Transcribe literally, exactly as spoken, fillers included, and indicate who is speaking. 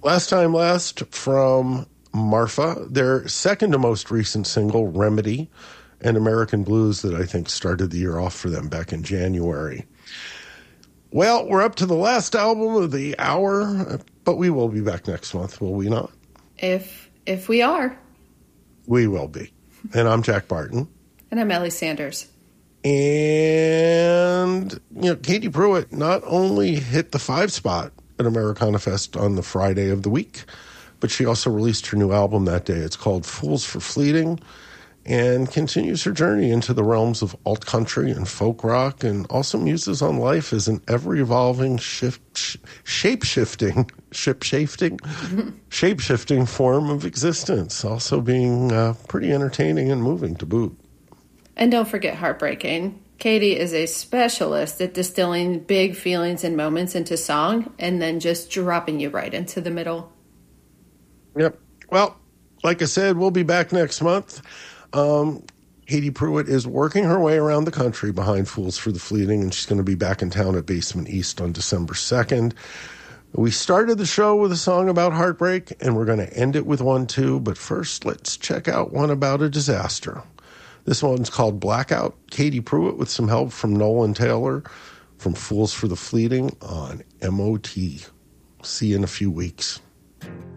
Speaker 1: Last Time Last from Marfa, their second to most recent single, Remedy, and American Blues, that I think started the year off for them back in January. Well, we're up to the last album of the hour, but we will be back next month, will we not?
Speaker 2: If if we are.
Speaker 1: We will be. And I'm Jack Barton.
Speaker 2: And I'm Ellie Sanders.
Speaker 1: And, you know, Katie Pruitt not only hit the five spot at Americana Fest on the Friday of the week, but she also released her new album that day. It's called Fools for Fleeting, and continues her journey into the realms of alt country and folk rock, and also muses on life as an ever-evolving, shift, sh- shape-shifting, ship-shifting, shape-shifting form of existence, also being uh, pretty entertaining and moving to boot.
Speaker 2: And don't forget Heartbreaking. Katie is a specialist at distilling big feelings and moments into song, and then just dropping you right into the middle.
Speaker 1: Yep. Well, like I said, we'll be back next month. Um, Katie Pruitt is working her way around the country behind Fools for the Fleeting, and she's going to be back in town at Basement East on December second. We started the show with a song about heartbreak, and we're going to end it with one too, but first let's check out one about a disaster. This one's called Blackout. Katie Pruitt with some help from Nolan Taylor from Fools for the Fleeting on M O T. See you in a few weeks.